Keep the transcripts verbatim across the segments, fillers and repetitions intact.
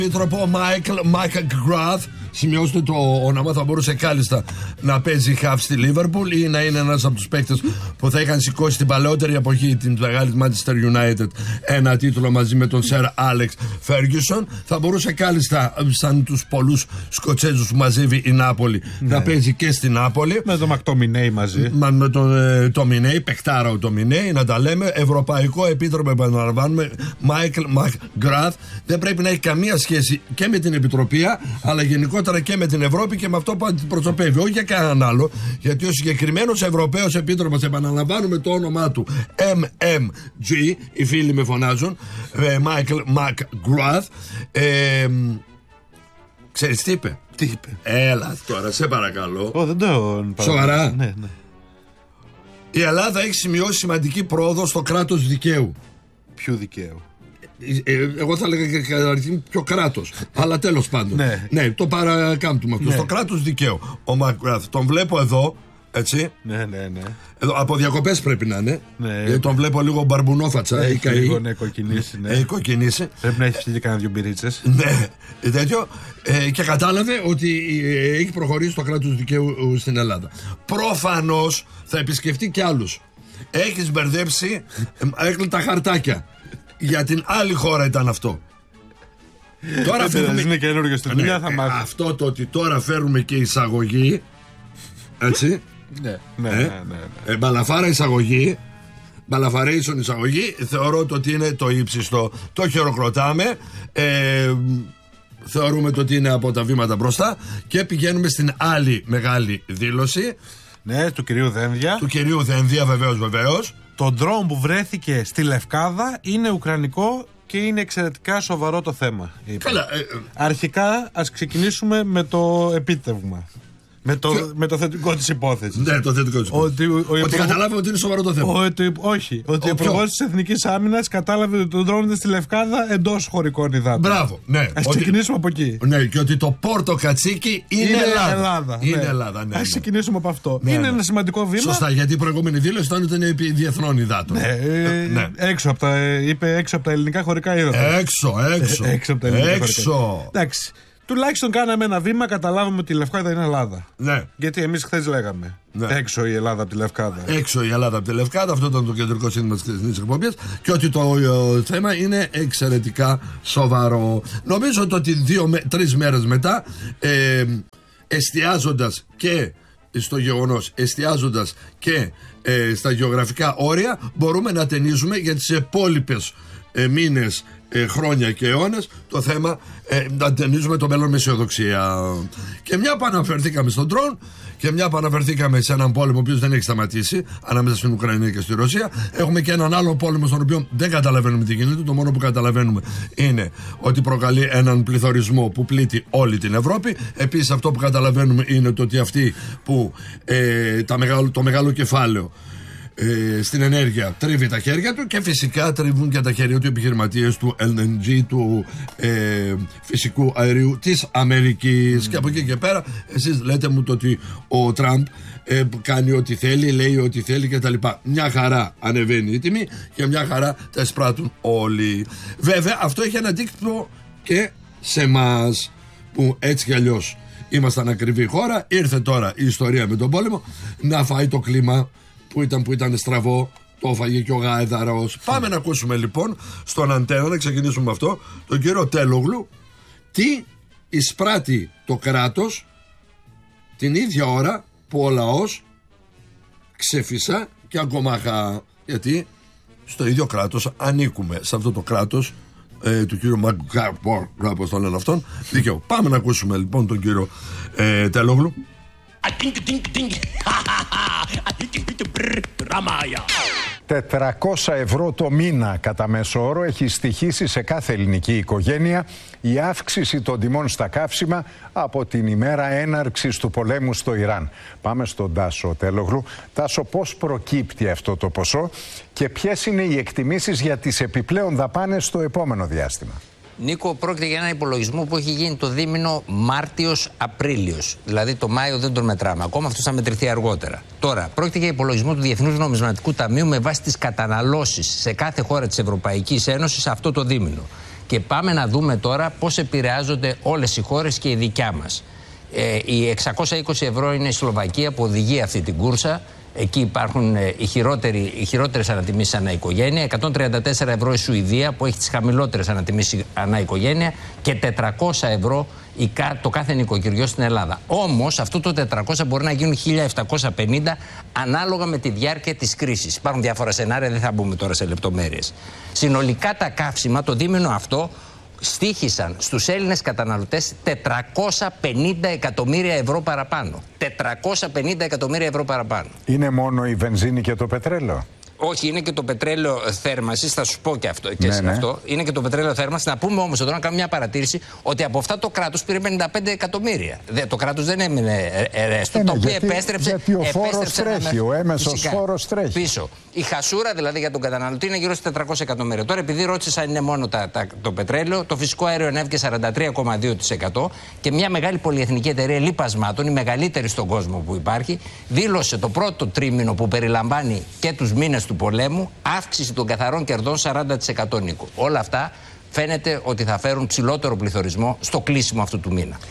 Επίτροπο Μάικλ Μακγκράθ, σημειώστε το όνομα, θα μπορούσε κάλλιστα να παίζει χαφ στη Λίβερπουλ ή να είναι ένας από τους παίκτες που θα είχαν σηκώσει την παλαιότερη εποχή την μεγάλη Manchester United ένα τίτλο μαζί με τον Sir Alex Ferguson. Θα μπορούσε κάλλιστα, σαν τους πολλούς Σκοτσέζους που μαζεύει η Νάπολη, ναι, να παίζει και στην Νάπολη. Με τον Μακτομινέη μαζί. Μα, με τον ε, Τομινέη, παιχτάρα ο Τομινέη, να τα λέμε. Ευρωπαϊκό Επίτροπο, επαναλαμβάνουμε, Μάικλ Μακγκράθ. Δεν πρέπει να έχει καμία σχέση και με την Επιτροπή, αλλά γενικότερα και με την Ευρώπη και με αυτό που αντιπροσωπεύει. Όχι για κανέναν άλλο, γιατί ο συγκεκριμένος Ευρωπαίος Επίτροπος, επαναλαμβάνουμε το όνομά του, εμ εμ τζι, οι φίλοι με φωνάζουν, Μάικλ Μακγκράθ. Ε, ξέρεις τι είπε? Τι είπε? Έλα τώρα, σε παρακαλώ. Oh, δεν το Σοβαρά? Ναι, ναι. Η Ελλάδα έχει σημειώσει σημαντική πρόοδο στο κράτος δικαίου. Ποιο δικαίου? Εγώ θα έλεγα και καταρχήν πιο κράτος. Αλλά τέλος πάντων. Ναι. ναι, το παρακάμπτουμε αυτό. Ναι. Στο κράτος δικαίου. Ο Μακγκράθ, τον βλέπω εδώ, έτσι. Ναι, ναι, ναι. Εδώ, από διακοπές πρέπει να είναι. Ναι. Γιατί τον βλέπω λίγο μπαρμπουνόφατσα. Έχει καεί. λίγο, ναι, κοκκινήσει. Ναι. Έχει κοκκινήσει. Πρέπει να έχει φτιάξει κανένα δυο μπυρίτσες. Ναι, τέτοιο. Ε, και κατάλαβε ότι ε, έχει προχωρήσει το κράτος δικαίου στην Ελλάδα. Προφανώς θα επισκεφτεί κι άλλους. Έχεις μπερδέψει, έκλει τα χαρτάκια. Για την άλλη χώρα ήταν αυτό. Τώρα φέρνουμε... Είναι καινούργιο στην δουλειά, θα μάθει. Αυτό το ότι τώρα φέρνουμε και εισαγωγή. Έτσι. Ναι, ναι, ε, ναι, ναι, ναι. Ε, μπαλαφάρα εισαγωγή. Μπαλαφαρέισον εισαγωγή. Θεωρώ το ότι είναι το ύψιστο. Το χειροκροτάμε. Ε, θεωρούμε το ότι είναι από τα βήματα μπροστά. Και πηγαίνουμε στην άλλη μεγάλη δήλωση. Ναι, του κυρίου Δένδια. Του κυρίου Δένδια, βεβαίως, βεβαίως. Το ντρόουν που βρέθηκε στη Λευκάδα είναι ουκρανικό και είναι εξαιρετικά σοβαρό το θέμα. Καλά, ε, ε, Αρχικά ας ξεκινήσουμε με το επίτευγμα. Με το, Ποιο... με το θετικό της υπόθεσης. Ναι, το θετικό της υπόθεσης. Ότι, ο, ότι ο, καταλάβαμε ότι είναι σοβαρό το θέμα. Ότι, όχι. Ότι ο υπουργός της Εθνικής Άμυνας κατάλαβε ότι το ντρόουν είναι στη Λευκάδα εντός χωρικών υδάτων. Μπράβο. Ναι. Ας ότι, ξεκινήσουμε από εκεί. Ναι, και ότι το Πόρτο Κατσίκι είναι, είναι Ελλάδα. Ελλάδα. Είναι ναι. Ελλάδα, ναι. Ας ξεκινήσουμε από αυτό. Ναι, είναι ναι. ένα σημαντικό βήμα. Σωστά, γιατί η προηγούμενη δήλωση ήταν ότι είναι επί διεθνών υδάτων. Ναι, ε, ναι. Έξω από τα, είπε έξω από τα ελληνικά χωρικά ύδατα. Έξω, έξω. Ε, έξω από τα ελληνικά έξω. χωρικά. Εντάξει. Τουλάχιστον κάναμε ένα βήμα, καταλάβουμε ότι η Λευκάδα είναι Ελλάδα. Ναι. Γιατί εμείς χθες λέγαμε. Ναι. Έξω η Ελλάδα από τη Λευκάδα. Έξω η Ελλάδα από τη Λευκάδα, αυτό ήταν το κεντρικό σύνθημα της χθεσινής εκπομπής. Και ότι το ε, θέμα είναι εξαιρετικά σοβαρό. Νομίζω ότι δύο με, τρεις μέρες μετά, ε, εστιάζοντας και στο γεγονός, εστιάζοντας και ε, στα γεωγραφικά όρια, μπορούμε να ταινίζουμε για τις επόλοιπες ε, μήνες, ε, χρόνια και αιώνες το θέμα, ε, να ταινίζουμε το μέλλον με αισιοδοξία. Και μια που αναφερθήκαμε στον ντρόουν και μια που αναφερθήκαμε σε έναν πόλεμο ο οποίος δεν έχει σταματήσει ανάμεσα στην Ουκρανία και στη Ρωσία, έχουμε και έναν άλλο πόλεμο στον οποίο δεν καταλαβαίνουμε τι γίνεται. Το μόνο που καταλαβαίνουμε είναι ότι προκαλεί έναν πληθωρισμό που πλήττει όλη την Ευρώπη. Επίσης αυτό που καταλαβαίνουμε είναι το ότι αυτοί που ε, τα μεγάλο, το μεγάλο κεφάλαιο Ε, στην ενέργεια τρίβει τα χέρια του και φυσικά τρίβουν και τα χέρια του επιχειρηματίες του ελ εν τζι, του ε, φυσικού αερίου της Αμερικής. Mm. Και από εκεί και πέρα εσείς λέτε μου το ότι ο Τραμπ ε, κάνει ό,τι θέλει, λέει ό,τι θέλει και τα λοιπά. Μια χαρά ανεβαίνει η τιμή και μια χαρά τα εισπράττουν όλοι. Βέβαια αυτό έχει ένα αντίκτυπο και σε εμάς που έτσι κι αλλιώς ήμασταν ακριβή χώρα. Ήρθε τώρα η ιστορία με τον πόλεμο να φάει το κλίμα που ήταν, που ήταν στραβό, το έφαγε και ο Γάιδαρος. Πάμε να ακούσουμε λοιπόν στον Αντένα, να ξεκινήσουμε με αυτό, τον κύριο Τέλογλου, τι εισπράττει το κράτος την ίδια ώρα που ο λαός ξεφυσά και αγκομάχα. Γιατί στο ίδιο κράτος ανήκουμε, σε αυτό το κράτος ε, του κύριου Μακγκράθ, όπως το λένε αυτόν, δικαιώ. Πάμε να ακούσουμε λοιπόν τον κύριο ε, Τέλογλου. τετρακόσια ευρώ το μήνα κατά μέσο όρο έχει στοιχήσει σε κάθε ελληνική οικογένεια η αύξηση των τιμών στα καύσιμα από την ημέρα έναρξης του πολέμου στο Ιράν. Πάμε στον Τάσο Τέλογλου. Τάσο, πώς προκύπτει αυτό το ποσό και ποιες είναι οι εκτιμήσεις για τις επιπλέον δαπάνες στο επόμενο διάστημα? Νίκο, πρόκειται για ένα υπολογισμό που έχει γίνει το δίμηνο Μάρτιος-Απρίλιος. Δηλαδή το Μάιο δεν τον μετράμε ακόμα, αυτό θα μετρηθεί αργότερα. Τώρα, πρόκειται για υπολογισμό του Διεθνούς Νομισματικού Ταμείου με βάση τις καταναλώσεις σε κάθε χώρα της Ευρωπαϊκής Ένωσης αυτό το δίμηνο. Και πάμε να δούμε τώρα πώς επηρεάζονται όλες οι χώρες και η δικιά μας. Ε, οι εξακόσια είκοσι ευρώ είναι η Σλοβακία που οδηγεί αυτή την κούρσα. Εκεί υπάρχουν ε, οι, οι χειρότερες ανατιμήσεις ανά οικογένεια. εκατόν τριάντα τέσσερα ευρώ η Σουηδία που έχει τις χαμηλότερες ανατιμήσεις ανά οικογένεια. Και τετρακόσια ευρώ η, το κάθε νοικοκυριό στην Ελλάδα. Όμως αυτό το τετρακόσια μπορεί να γίνουν χίλια επτακόσια πενήντα ανάλογα με τη διάρκεια της κρίσης. Υπάρχουν διάφορα σενάρια, δεν θα μπούμε τώρα σε λεπτομέρειες. Συνολικά τα καύσιμα το δίμηνο αυτό στοίχησαν στους Έλληνες καταναλωτές τετρακόσια πενήντα εκατομμύρια ευρώ παραπάνω. τετρακόσια πενήντα εκατομμύρια ευρώ παραπάνω. Είναι μόνο η βενζίνη και το πετρέλαιο? Όχι, είναι και το πετρέλαιο θέρμανσης, θα σου πω και αυτό. Και ναι, ναι. αυτό. Είναι και το πετρέλαιο θέρμανσης. Να πούμε όμως εδώ, να κάνουμε μια παρατήρηση, ότι από αυτά το κράτος πήρε πενήντα πέντε εκατομμύρια. Δε, το κράτος δεν έμεινε ρέστο. Ε, το ναι, οποίο γιατί, επέστρεψε. Γιατί ο φόρος τρέχει, να... ο έμεσος Φυσικά, φόρος τρέχει. Πίσω. Η χασούρα δηλαδή για τον καταναλωτή είναι γύρω στα τετρακόσια εκατομμύρια. Τώρα, επειδή ρώτησα αν είναι μόνο τα, τα, το πετρέλαιο, το φυσικό αέριο ανέβηκε σαράντα τρία κόμμα δύο τοις εκατό και μια μεγάλη πολυεθνική εταιρεία λιπασμάτων, η μεγαλύτερη στον κόσμο που υπάρχει, δήλωσε το πρώτο τρίμηνο που περιλαμβάνει και τους μήνες του πολέμου αύξηση των καθαρών κερδών σαράντα τοις εκατό, Νίκο. Όλα αυτά φαίνεται ότι θα φέρουν ψηλότερο πληθωρισμό στο κλείσιμο αυτού του μήνα.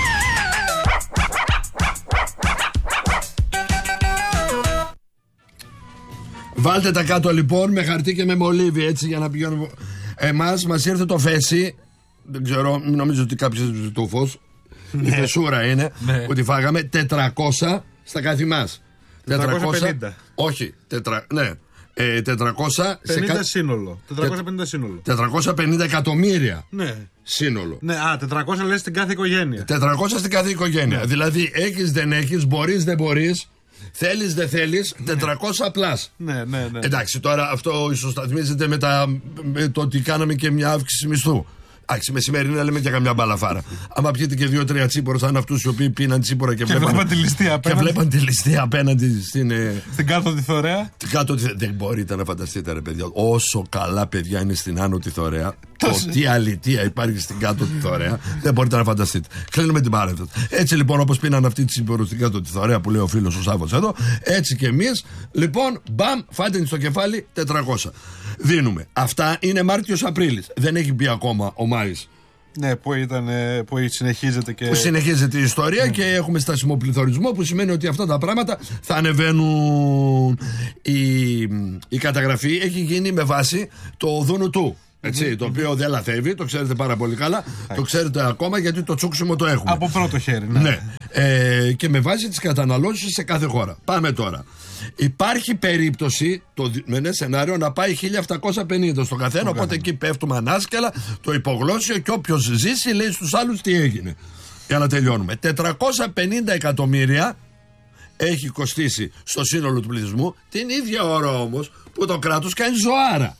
Βάλτε τα κάτω λοιπόν με χαρτί και με μολύβι, έτσι, για να πηγαίνουμε. Εμάς μας ήρθε το φέση. Δεν ξέρω, νομίζω ότι κάποιος το φως. Ναι. Η φεσούρα είναι, ναι, που τη φάγαμε τετρακόσια στα κάθε μας. τετρακόσια πενήντα. Όχι, τετρα, ναι. Ε, τετρακόσια πενήντα σε κα... σύνολο. τετρακόσια πενήντα σύνολο. τετρακόσια πενήντα εκατομμύρια. Ναι. Σύνολο. Ναι, α, τετρακόσια λες στην κάθε οικογένεια. τετρακόσια στην κάθε οικογένεια. Ναι. Δηλαδή, έχεις δεν έχεις, μπορείς δεν μπορείς, θέλεις δεν θέλεις, ναι, τετρακόσια πλάς. Ναι, ναι, ναι. Εντάξει, τώρα αυτό ισοσταθμίζεται με, τα, με το ότι κάναμε και μια αύξηση μισθού. Εντάξει, μεσημέρι να λέμε και καμιά μπαλαφάρα. Άμα πιείτε και δύο-τρία τσίπορα, σαν αυτούς οι οποίοι πίναν τσίπορα και, και βλέπαν, βλέπαν τη ληστεία απέναντι. Και βλέπαν τη ληστεία απέναντι στην. Ε, στην κάτω τη Θωρέα. Την κάτω τη, δεν μπορείτε να φανταστείτε, ρε παιδιά. Όσο καλά παιδιά είναι στην άνω τη Θωρέα, το τι αλητία υπάρχει στην κάτω τη Θωρέα, δεν μπορείτε να φανταστείτε. Κλείνουμε την παρένθεση. Έτσι λοιπόν, όπως πίναν αυτή τη τσίπορα στην κάτω τη Θωρέα που λέει ο φίλος ο Σάββος εδώ, έτσι και εμείς, λοιπόν, μπαμ, φάτε στο κεφάλι τετρακόσια. Δίνουμε. Αυτά είναι Μάρτιος-Απρίλης. Δεν έχει μπει ακόμα ο Μάης. Ναι, που, ήταν, που συνεχίζεται και. Που συνεχίζεται η ιστορία, ναι, και έχουμε στασιμό πληθωρισμό, που σημαίνει ότι αυτά τα πράγματα θα ανεβαίνουν. Η, η καταγραφή έχει γίνει με βάση το δούνου του. Έτσι, mm-hmm. το οποίο δεν λαθεύει, το ξέρετε πάρα πολύ καλά. Mm-hmm. Το ξέρετε ακόμα γιατί το τσούξιμο το έχουμε. Από πρώτο χέρι, ναι. ναι. Ε, και με βάση τις καταναλώσεις σε κάθε χώρα. Πάμε τώρα. Υπάρχει περίπτωση το με ένα σενάριο να πάει χίλια επτακόσια πενήντα στο καθένα, okay, οπότε εκεί πέφτουμε ανάσκελα, το υπογλώσσιο, και όποιος ζήσει λέει στους άλλους τι έγινε. Για να τελειώνουμε. τετρακόσια πενήντα εκατομμύρια έχει κοστίσει στο σύνολο του πληθυσμού, την ίδια ώρα όμως που το κράτος κάνει ζωάρα.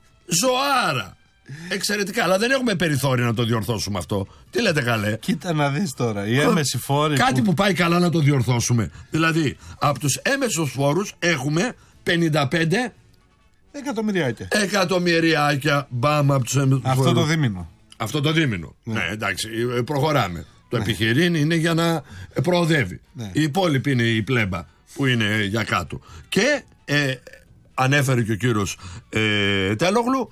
Ζωάρα. Εξαιρετικά, αλλά δεν έχουμε περιθώριο να το διορθώσουμε αυτό. Τι λέτε καλέ? Κοίτα να δεις τώρα, οι έμεσοι φόροι. Κάτι που... που πάει καλά να το διορθώσουμε. Δηλαδή, από τους έμεσους φόρους έχουμε πενήντα πέντε εκατομμυριάκια. Εκατομμυριάκια. Μπαμ από τους έμεσους φόρους. Αυτό το δίμηνο. Αυτό το δίμηνο. Ναι, ναι, εντάξει, προχωράμε. Το ναι. επιχειρήν είναι για να προοδεύει. Ναι. Η υπόλοιπη είναι η πλέμπα που είναι για κάτω. Και ε, ανέφερε και ο κύριος ε, Τέλογλου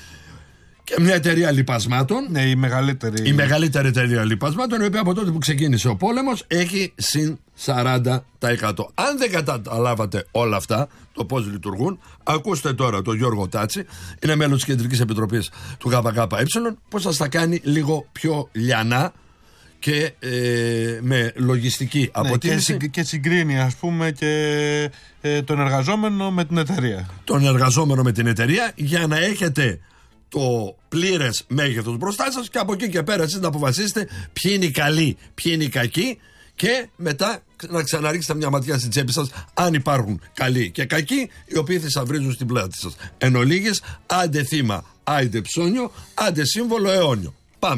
και μια εταιρεία λιπασμάτων. Ναι, η μεγαλύτερη. Η μεγαλύτερη εταιρεία λιπασμάτων, η οποία από τότε που ξεκίνησε ο πόλεμος έχει συν σαράντα τοις εκατό. Αν δεν καταλάβατε όλα αυτά, το πώς λειτουργούν, ακούστε τώρα τον Γιώργο Τάτσι, είναι μέλος της Κεντρικής Επιτροπής του ΚΚΕ, πώς σας τα κάνει λίγο πιο λιανά και ε, με λογιστική ναι, αποτίμηση. Και, και συγκρίνει, ας πούμε, και ε, τον εργαζόμενο με την εταιρεία. Τον εργαζόμενο με την εταιρεία, για να έχετε το πλήρες μέγεθος μπροστά σας, και από εκεί και πέρα εσείς να αποφασίσετε ποιοι είναι οι καλοί, ποιοι είναι οι κακοί, και μετά να ξαναρίξετε μια ματιά στην τσέπη σας αν υπάρχουν καλοί και κακοί, οι οποίοι θησαυρίζουν στην πλάτη σας. Εν ολίγης, άντε θύμα, άντε ψώνιο, άντε σύμβολο αιώνιο. Πάμε.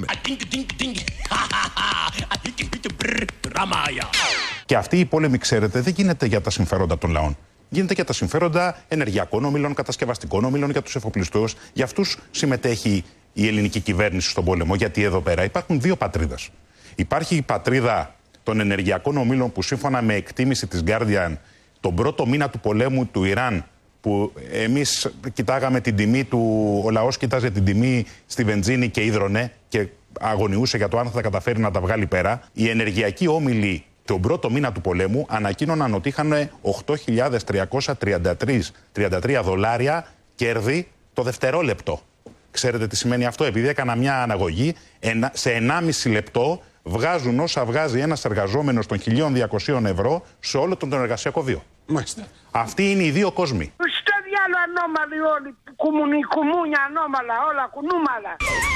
Και αυτή η πόλεμη, ξέρετε, δεν γίνεται για τα συμφέροντα των λαών. Γίνεται για τα συμφέροντα ενεργειακών ομίλων, κατασκευαστικών ομίλων, για τους εφοπλιστούς. Για αυτούς συμμετέχει η ελληνική κυβέρνηση στον πόλεμο, γιατί εδώ πέρα υπάρχουν δύο πατρίδες. Υπάρχει η πατρίδα των ενεργειακών ομίλων που, σύμφωνα με εκτίμηση της Guardian, τον πρώτο μήνα του πολέμου του Ιράν, που που εμείς κοιτάγαμε την τιμή του, ο λαός κοίταζε την τιμή στη βενζίνη και ίδρωνε και αγωνιούσε για το αν θα καταφέρει να τα βγάλει πέρα, οι ενεργειακοί όμιλοι τον πρώτο μήνα του πολέμου ανακοίνωναν ότι είχαν οκτώ χιλιάδες τριακόσια τριάντα τρία δολάρια κέρδη το δευτερόλεπτο. Ξέρετε τι σημαίνει αυτό? Επειδή έκανα μια αναγωγή, σε ενάμιση λεπτό βγάζουν όσα βγάζει ένας εργαζόμενος των χίλια διακόσια ευρώ σε όλο τον εργασιακό βίο. Μάλιστα. Αυτοί είναι οι δύο κόσμοι. Στο διάλο ανώμαλοι όλοι, κουμουνι, κουμούνια ανώμαλα, όλα κουνούμαλα.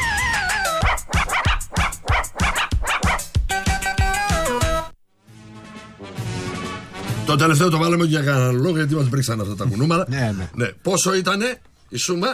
Το τελευταίο το βάλαμε για κανένα λόγο, γιατί μας μπρίξαν αυτά τα κουνούμαλα. Ναι, ναι. Ναι. Πόσο ήτανε η σούμα?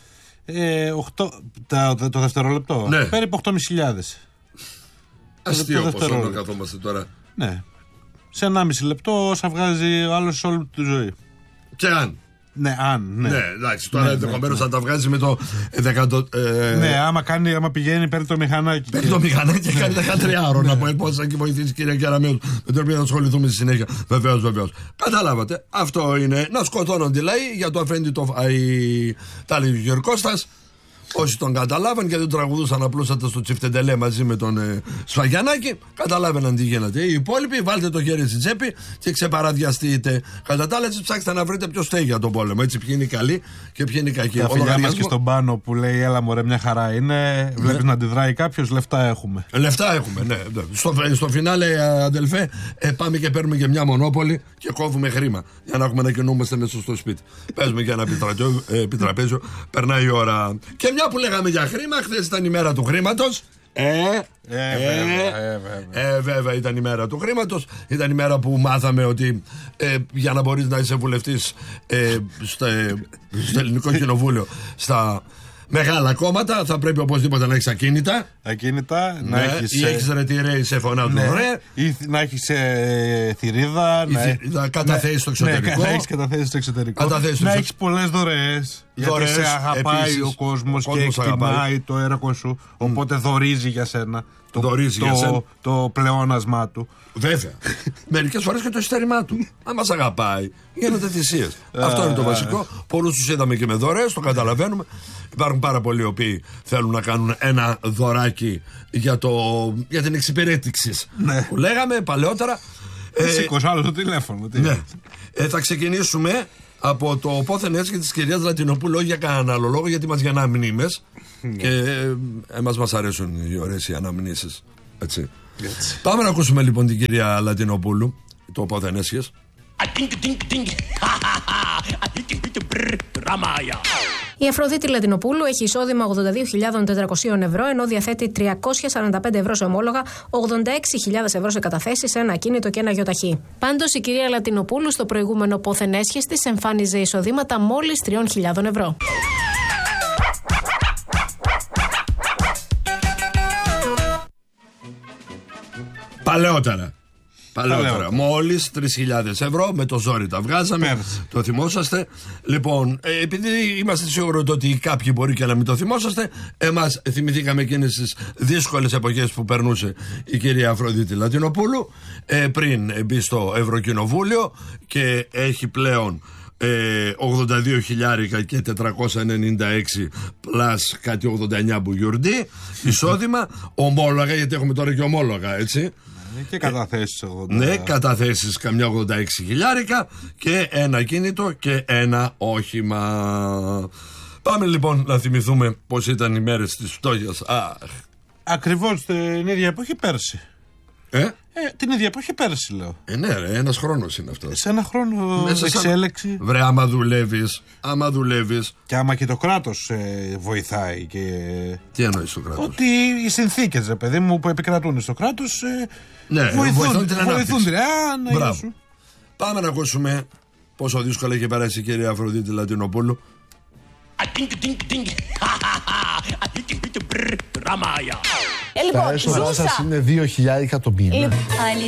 Ε, οκτώ, τα, το, το δευτερόλεπτο. Ναι. Περίπου οκτώ χιλιάδες πεντακόσια. Αστείο πόσο να καθόμαστε τώρα. Ναι. Σε ενάμιση λεπτό όσα βγάζει ο άλλος σε όλη τη ζωή. Και αν. Ναι, αν. Ναι, Ναι, εντάξει, τώρα ναι, ενδεχομένως ναι, θα τα βγάζει με το δεκατό. Ε, ναι, άμα, κάνει, άμα πηγαίνει, παίρνει το μηχανάκι. Παίρνει το μηχανάκι και κάνει δεκατρία ώρα να πω πώς θα και βοηθήσει η κυρία Κεραμέως, με την οποία θα ασχοληθούμε στη συνέχεια. Βεβαίως, βεβαίως. Καταλάβατε. Αυτό είναι να σκοτώνονται οι λαοί για το αφέντη το φαΐ. Τα λέει ο Γιώργος Κώστας. Όσοι τον καταλάβαν και δεν τραγουδούσαν απλούστατα στο Τσιφτεντελέ μαζί με τον ε, Σφαγιανάκη, καταλάβαιναν τι γίνεται. Οι υπόλοιποι, βάλτε το χέρι στη τσέπη και ξεπαραδιαστείτε. Κατά τα άλλα, έτσι ψάξτε να βρείτε ποιο στέγει για τον πόλεμο. Έτσι, ποιοι είναι οι καλοί και ποιοι είναι οι κακοί. Τα φιλιά μας και στον πάνω που λέει, έλα μωρέ, μια χαρά είναι. Βλέπεις ναι. να αντιδράει κάποιος, λεφτά έχουμε. Λεφτά έχουμε, ναι. Στο, στο φινάλε, αδελφέ, ε, πάμε και παίρνουμε και μια μονόπολη και κόβουμε χρήμα για να έχουμε να κινούμαστε μέσα στο σπίτι. Παίζουμε και ένα επιτραπέζιο, περνάει η ώρα. Και μια που λέγαμε για χρήμα, χθες ήταν η μέρα του χρήματος. Ε, ε, ε, βέβαια, ε, βέβαια. ε, βέβαια ήταν η μέρα του χρήματος. Ήταν η μέρα που μάθαμε ότι ε, για να μπορείς να είσαι βουλευτής ε, στο, ε, στο Ελληνικό Κοινοβούλιο, στα μεγάλα κόμματα, θα πρέπει οπωσδήποτε να έχεις ακίνητα. Ακίνητα, ναι, να έχεις. Ή έχεις ρετυρέ ή σε φωνάζουν ναι, ρε. Ή να έχεις ε, θηρίδα. Ή να, να καταθέσεις στο εξωτερικό. Ναι, να έχεις καταθέσεις στο εξωτερικό. Καταθέσεις να στο... έχεις πολλές δωρεές. Γιατί σε αγαπάει επίσης, ο κόσμος ο και εκτιμάει το έργο σου. Mm. Οπότε δωρίζει για σένα. Το, δωρίζει το, για σένα. Το, το πλεόνασμά του. Βέβαια. Μερικές φορές και το εισιτέρημά του. Αν μας αγαπάει, γίνονται θυσίες. Αυτό είναι το βασικό. Πολλούς τους είδαμε και με δωρεές, το καταλαβαίνουμε. Υπάρχουν πάρα πολλοί οι οποίοι θέλουν να κάνουν ένα δωράκι για, το, για την εξυπηρέτηση. Ναι. Που λέγαμε παλαιότερα. Ε, σήκωσε άλλο το τηλέφωνο. Ναι. Ε, θα ξεκινήσουμε από το πόθεν έτσι και της κυρίας Λατινοπούλου, όχι για κανέναν άλλο λόγο, γιατί μας γεννά μνήμες. Mm. Και ε, εμάς μας αρέσουν οι ωραίες οι αναμνήσεις. Έτσι. Έτσι. Πάμε να ακούσουμε λοιπόν την κυρία Λατινοπούλου, το πόθεν έσχες. Η Αφροδίτη Λατινοπούλου έχει εισόδημα ογδόντα δύο χιλιάδες τετρακόσια ευρώ, ενώ διαθέτει τριακόσια σαράντα πέντε ευρώ σε ομόλογα, ογδόντα έξι χιλιάδες ευρώ σε καταθέσεις, ένα ακίνητο και ένα γιοταχή. Πάντως, η κυρία Λατινοπούλου στο προηγούμενο πόθεν έσχες της εμφάνιζε εισοδήματα μόλις τριών χιλιάδων ευρώ. Παλαιότερα. Παλαιότερα. Μόλις τρεις χιλιάδες ευρώ με το ζόρι τα βγάζαμε. Πέρασε. Το θυμόσαστε. Λοιπόν, ε, επειδή είμαστε σίγουροι ότι κάποιοι μπορεί και να μην το θυμόσαστε, εμάς θυμηθήκαμε εκείνες τις δύσκολες εποχές που περνούσε η κυρία Αφροδίτη Λατινοπούλου ε, πριν μπει στο Ευρωκοινοβούλιο και έχει πλέον Ε, ογδόντα δύο χιλιάρικα και τετρακόσια ενενήντα έξι πλάς κάτι ογδόντα εννιά μπουγιουρντί εισόδημα, ομόλογα, γιατί έχουμε τώρα και ομόλογα, έτσι. Και καταθέσεις ογδόντα. Ναι, καταθέσεις καμιά ογδόντα έξι χιλιάρικα και ένα κίνητο και ένα όχημα. Πάμε λοιπόν να θυμηθούμε πως ήταν οι μέρες της φτώχειας. Ακριβώς την ίδια εποχή πέρσι. Ε? Ε, την ίδια εποχή πέρσι, λέω. Ε, ναι, ρε, ένας χρόνος είναι αυτό. Σε ένα χρόνο εξέλιξη. Σαν... Βρε, άμα δουλεύεις, άμα δουλεύεις. Και άμα και το κράτος ε, βοηθάει. Και... Τι εννοείς το κράτος? Ότι οι συνθήκες, ρε παιδί μου, που επικρατούν στο κράτος ε, ναι, βοηθούν, βοηθούν την ανάπτυξη. Βοηθούν, α, μπράβο. Σου. Πάμε να ακούσουμε πόσο δύσκολα έχει περάσει η κυρία Αφροδίτη Λατινοπούλου. Τα έσοδά σας είναι δύο χιλιάρικα το μήνα.